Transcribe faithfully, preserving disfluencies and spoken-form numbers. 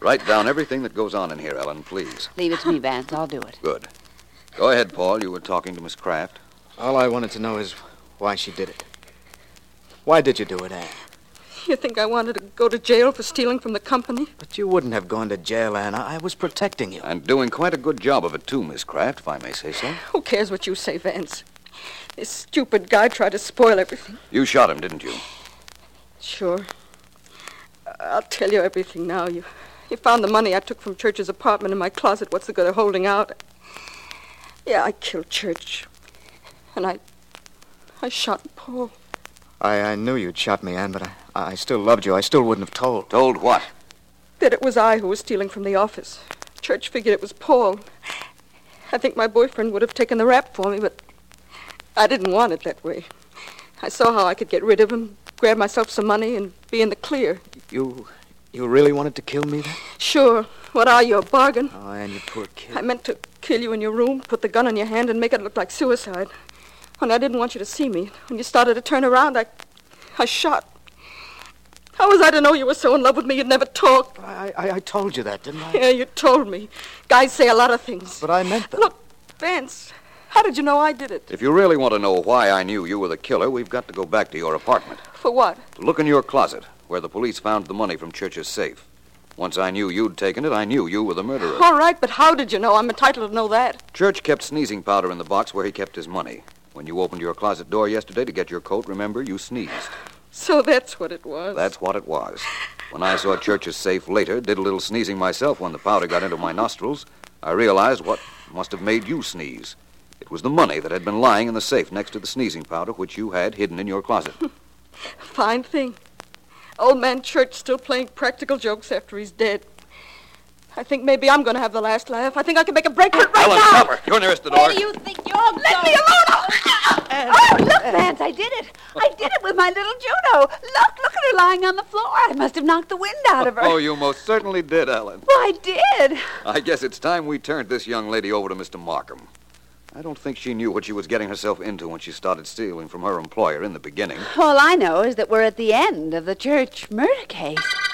Write down everything that goes on in here, Ellen, please. Leave it to me, Vance. I'll do it. Good. Go ahead, Paul. You were talking to Miss Kraft. All I wanted to know is why she did it. Why did you do it, Anne? You think I wanted to go to jail for stealing from the company? But you wouldn't have gone to jail, Anne. I was protecting you. And doing quite a good job of it, too, Miss Kraft, if I may say so. Who cares what you say, Vance? This stupid guy tried to spoil everything. You shot him, didn't you? Sure. I'll tell you everything now. You you found the money I took from Church's apartment in my closet. What's the good of holding out? Yeah, I killed Church. And I... I shot Paul. I, I knew you'd shot me, Anne, but I, I still loved you. I still wouldn't have told. Told what? That it was I who was stealing from the office. Church figured it was Paul. I think my boyfriend would have taken the rap for me, but I didn't want it that way. I saw how I could get rid of him, grab myself some money, and be in the clear. You... you really wanted to kill me then? Sure. What are you, a bargain? Oh, Anne, you poor kid. I meant to kill you in your room, put the gun in your hand, and make it look like suicide. When I didn't want you to see me, when you started to turn around, I... I shot. How was I to know you were so in love with me you'd never talk? I, I, I told you that, didn't I? Yeah, you told me. Guys say a lot of things. But I meant that. Look, Vance, how did you know I did it? If you really want to know why I knew you were the killer, we've got to go back to your apartment. For what? To look in your closet, where the police found the money from Church's safe. Once I knew you'd taken it, I knew you were the murderer. All right, but how did you know? I'm entitled to know that. Church kept sneezing powder in the box where he kept his money. When you opened your closet door yesterday to get your coat, remember, you sneezed. So that's what it was. That's what it was. When I saw Church's safe later, did a little sneezing myself when the powder got into my nostrils, I realized what must have made you sneeze. It was the money that had been lying in the safe next to the sneezing powder, which you had hidden in your closet. Fine thing. Old man Church still playing practical jokes after he's dead. I think maybe I'm going to have the last laugh. I think I can make a break for it right Ellen, now. stop her. You're nearest the door. Where do you think you're going? Let me alone. Oh, look, Vance, I did it. I did it with my little Juno. Look, look at her lying on the floor. I must have knocked the wind out of her. Oh, you most certainly did, Ellen. Well, I did. I guess it's time we turned this young lady over to Mister Markham. I don't think she knew what she was getting herself into when she started stealing from her employer in the beginning. All I know is that we're at the end of the Church murder case.